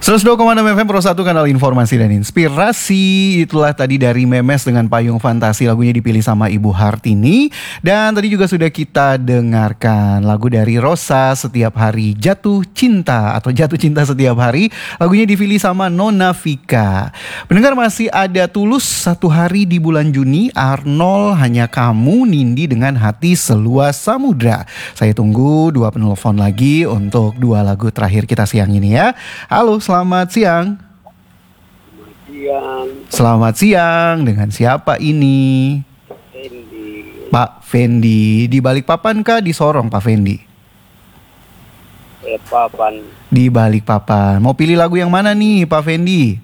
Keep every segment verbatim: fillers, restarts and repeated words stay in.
seratus dua koma enam F M Pro satu, kanal informasi dan inspirasi. Itulah tadi dari Memes dengan Payung Fantasi, lagunya dipilih sama Ibu Hartini. Dan tadi juga sudah kita dengarkan lagu dari Rosa, Setiap Hari Jatuh Cinta atau Jatuh Cinta Setiap Hari, lagunya dipilih sama Nona Vika. Pendengar, masih ada Tulus, Satu Hari di Bulan Juni, Arnold, Hanya Kamu, Nindi dengan Hati Seluas Samudra. Saya tunggu dua penelpon lagi untuk dua lagu terakhir kita siang ini ya. Halo, selamat siang. Selamat siang. Selamat siang, dengan siapa ini? Fendi. Pak Fendi, di Balikpapan kah di Sorong Pak Fendi? Balikpapan. Di Balikpapan. Mau pilih lagu yang mana nih Pak Fendi?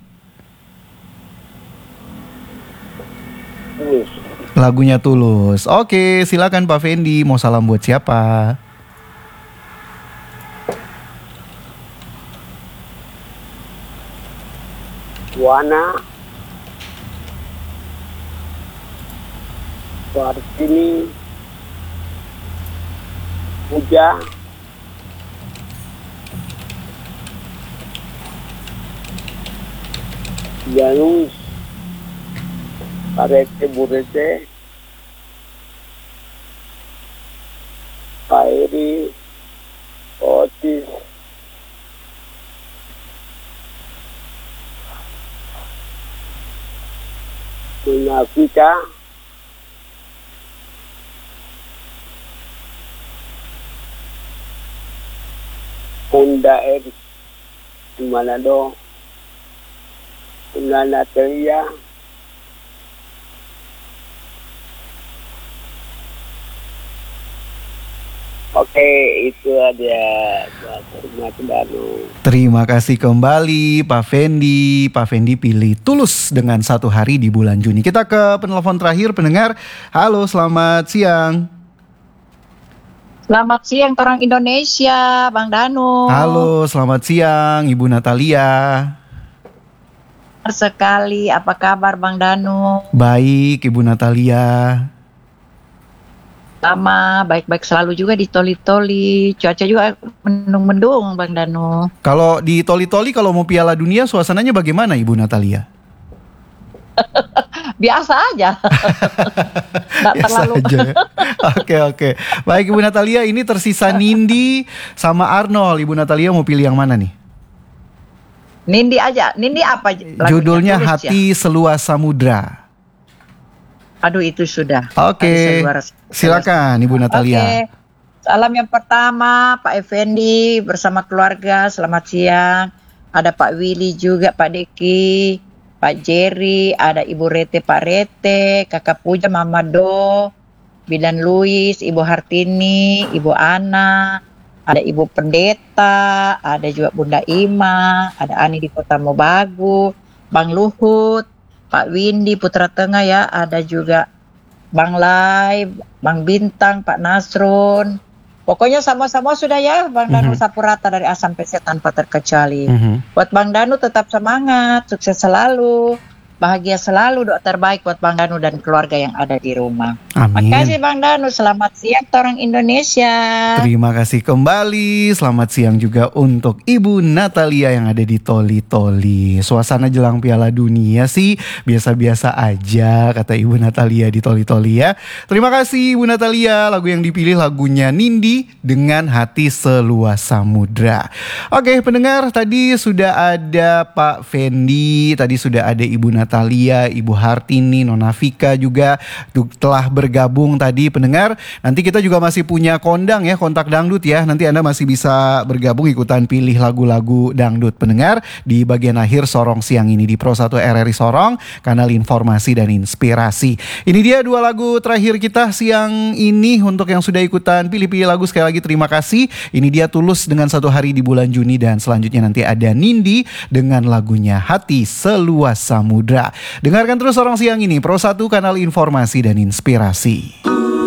Tulus. Lagunya Tulus. Oke, silakan Pak Fendi. Mau salam buat siapa? Wana. Partini. Puja. Janus. Parete Burete. Kairi. Otis. Munafika. Honda R Manado. Nana Teria. Oke, itu ada Mas Danu. Terima kasih kembali Pak Fendi. Pak Fendi pilih Tulus dengan Satu Hari di Bulan Juni. Kita ke penelpon terakhir, pendengar. Halo, selamat siang. Selamat siang orang Indonesia, Bang Danu. Halo, selamat siang Ibu Natalia. Benar sekali, apa kabar Bang Danu? Baik Ibu Natalia. Sama, baik-baik selalu juga di Toli-Toli. Cuaca juga mendung-mendung Bang Danu. Kalau di Toli-Toli, kalau mau Piala Dunia suasananya bagaimana Ibu Natalia? Biasa aja. Nggak Biasa terlalu. aja. Oke oke. Baik Ibu Natalia, ini tersisa Nindi sama Arnold. Ibu Natalia mau pilih yang mana nih? Nindi aja. Nindi apa lagunya? Judulnya Tulus Hati ya? Seluas Samudra. Aduh, itu sudah. Oke, silakan Ibu Natalia. Oke. Salam yang pertama Pak Effendi bersama keluarga, selamat siang. Ada Pak Willy juga, Pak Deki, Pak Jerry, ada Ibu Rete, Pak Rete, Kakak Puja, Mama Do, Bidan Luis, Ibu Hartini, Ibu Ana, ada Ibu Pendeta, ada juga Bunda Ima, ada Ani di Kota Mobagu, Bang Luhut, Pak Windy Putra Tengah ya, ada juga Bang Lai, Bang Bintang, Pak Nasrun. Pokoknya sama-sama sudah ya, Bang Danu, mm-hmm. sapu rata dari A sampai Z tanpa terkecuali. Mm-hmm. Buat Bang Danu tetap semangat, sukses selalu, bahagia selalu, doa terbaik buat Bang Danu dan keluarga yang ada di rumah. Amin. Makasih Bang Danu, selamat siang orang Indonesia. Terima kasih kembali, selamat siang juga untuk Ibu Natalia yang ada di Toli-Toli. Suasana jelang Piala Dunia sih biasa-biasa aja, kata Ibu Natalia di Toli-Toli ya. Terima kasih Ibu Natalia, lagu yang dipilih lagunya Nindi dengan Hati Seluas Samudra. Oke pendengar, tadi sudah ada Pak Fendi, tadi sudah ada Ibu Natalia, Ibu Hartini, Nona Vika juga telah bergabung tadi pendengar. Nanti kita juga masih punya kondang ya, kontak dangdut ya. Nanti Anda masih bisa bergabung ikutan pilih lagu-lagu dangdut pendengar di bagian akhir Sorong siang ini di Pro satu R R I Sorong, kanal informasi dan inspirasi. Ini dia dua lagu terakhir kita siang ini. Untuk yang sudah ikutan pilih-pilih lagu, sekali lagi terima kasih. Ini dia Tulus dengan Satu Hari di Bulan Juni, dan selanjutnya nanti ada Nindi dengan lagunya Hati Seluas Samudra. Dengarkan terus Sorong siang ini, Pro satu, kanal informasi dan inspirasi.